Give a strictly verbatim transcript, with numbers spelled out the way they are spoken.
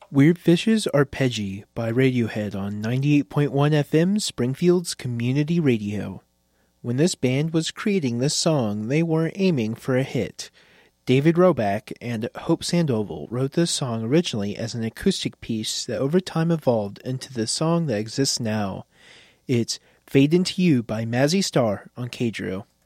Weird Fishes Arpeggi by Radiohead on ninety-eight point one F M, Springfield's community radio. When this band was creating this song, they weren't aiming for a hit. David Roback and Hope Sandoval wrote this song originally as an acoustic piece that over time evolved into the song that exists now. It's Fade Into You by Mazzy Star on K-Drew.